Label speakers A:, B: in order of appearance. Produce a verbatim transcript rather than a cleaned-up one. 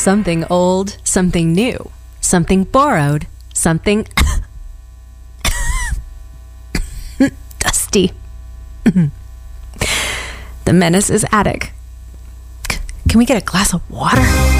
A: Something old, something new, something borrowed, something dusty. The menace is attic. C- can we get a glass of water?